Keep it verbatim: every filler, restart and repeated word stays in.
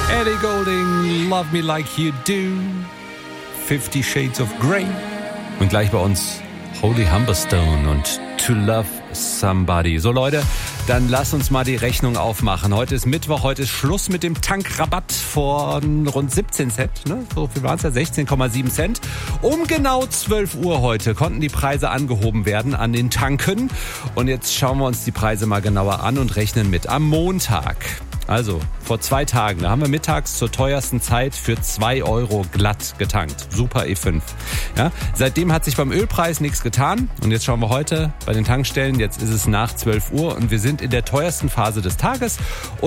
Ellie Goulding, Love Me Like You Do, Fifty Shades of Grey. Und gleich bei uns Holy Humberstone und To Love Somebody. So Leute, dann lass uns mal die Rechnung aufmachen. Heute ist Mittwoch, heute ist Schluss mit dem Tankrabatt von rund siebzehn Cent. Ne? So viel waren es ja, sechzehn Komma sieben Cent. Um genau zwölf Uhr heute konnten die Preise angehoben werden an den Tanken. Und jetzt schauen wir uns die Preise mal genauer an und rechnen mit. Am Montag, also vor zwei Tagen, da haben wir mittags zur teuersten Zeit für zwei Euro glatt getankt. Super E fünf. Ja, seitdem hat sich beim Ölpreis nichts getan. Und jetzt schauen wir heute bei den Tankstellen. Jetzt ist es nach zwölf Uhr und wir sind in der teuersten Phase des Tages. Und